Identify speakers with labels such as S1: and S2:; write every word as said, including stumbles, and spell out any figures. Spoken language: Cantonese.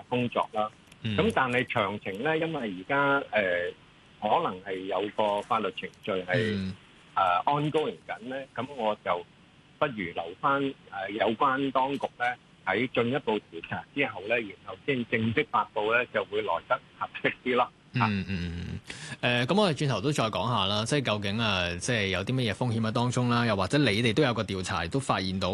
S1: 工作啦。咁、嗯、但係詳情咧，因為而家誒可能係有個法律程序係誒、嗯呃、ongoing 緊咧，咁我就不如留翻誒、呃、有關當局咧喺進一步調查之後咧，然後先正式發布咧，就會來得合適啲咯。
S2: 嗯嗯嗯誒，咁、呃、我哋轉頭都再講下啦，即係究竟啊，即係有啲乜嘢風險喺當中啦，又或者你哋都有個調查都發現到。